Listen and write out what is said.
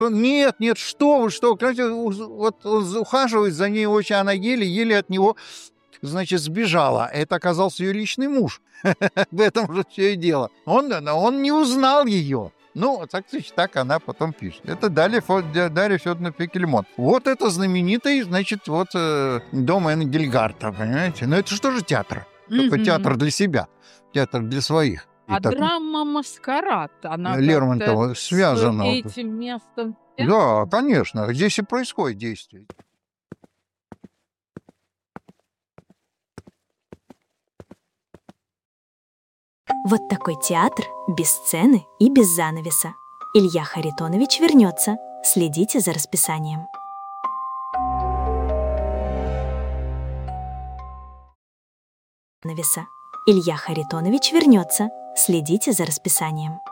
Нет, нет, что вы, что? Вот он ухаживает за ней очень, она еле-еле от него, значит, сбежала. Это оказался ее личный муж. В этом же все и дело. Он не узнал ее. Ну, так она потом пишет. Это Дарья Федоровна Фекельмон. Вот это знаменитый, значит, дом Энгельгарта, понимаете? Но это что же театр? Только театр для себя, театр для своих. А драма «Маскарад», она Лермонтова связана. с этим местом? Да, конечно. Здесь и происходит действие. Вот такой театр без сцены и без занавеса. Илья Харитонович вернется. Следите за расписанием. Илья Харитонович вернется. Следите за расписанием.